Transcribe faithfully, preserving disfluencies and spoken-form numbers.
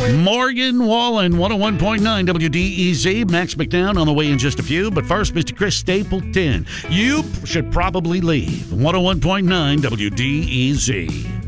Morgan Wallen, one oh one point nine W D E Z. Max McDowell on the way in just a few. But first, Mister Chris Stapleton. You should probably leave. one oh one point nine W D E Z.